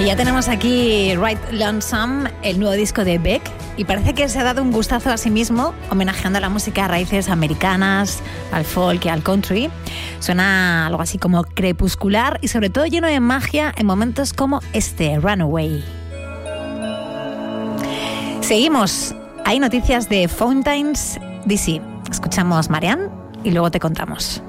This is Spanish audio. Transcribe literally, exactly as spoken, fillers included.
Y ya tenemos aquí Right Lonesome, el nuevo disco de Beck, y parece que se ha dado un gustazo a sí mismo, homenajeando a la música a raíces americanas, al folk y al country. Suena algo así como crepuscular y sobre todo lleno de magia en momentos como este, Runaway. Seguimos. Hay noticias de Fountains D C. Escuchamos Marianne y luego te contamos.